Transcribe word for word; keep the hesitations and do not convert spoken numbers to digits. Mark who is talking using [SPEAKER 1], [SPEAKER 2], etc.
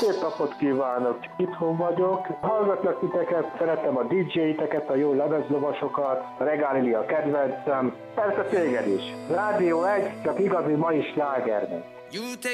[SPEAKER 1] Szép napot kívánok, itthon vagyok. Hallgatlak titeket, szeretem a dé dzsé-teket, a jó lemezlovasokat, a Regáli a kedvencem. Persze téged is. Rádió egy, csak igazi mai slágernek.